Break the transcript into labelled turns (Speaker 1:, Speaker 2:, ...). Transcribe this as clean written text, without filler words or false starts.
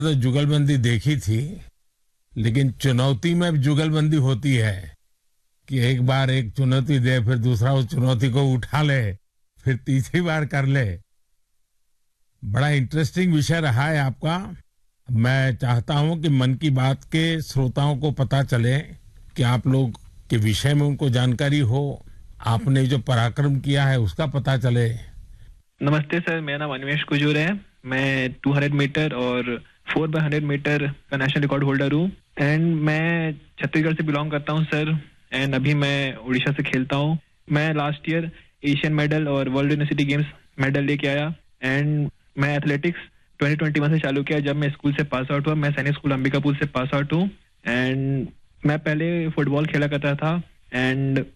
Speaker 1: तो जुगलबंदी देखी थी, लेकिन चुनौती में जुगलबंदी होती है कि एक बार एक चुनौती दे, फिर दूसरा उस चुनौती को उठा ले, फिर तीसरी बार कर ले। बड़ा इंटरेस्टिंग विषय रहा है आपका। मैं चाहता हूं कि मन की बात के श्रोताओं को पता चले कि आप लोग के विषय में उनको जानकारी हो, आपने जो पराक्रम किया है उसका पता चले।
Speaker 2: नमस्ते सर, मेरा नाम अनिमेश कुजूर है। मैं 200 मीटर और 4x100 मीटर का नेशनल रिकॉर्ड होल्डर हूँ एंड मैं छत्तीसगढ़ से बिलोंग करता हूँ सर। एंड अभी मैं उड़ीसा से खेलता हूँ। मैं लास्ट ईयर एशियन मेडल और वर्ल्ड यूनिवर्सिटी गेम्स मेडल लेके आया एंड मैं एथलेटिक्स 2021 से चालू किया जब मैं स्कूल से पास आउट हुआ। मैं सैनिक स्कूल अंबिकापुर से पास आउट हूँ एंड मैं पहले फुटबॉल खेला करता था एंड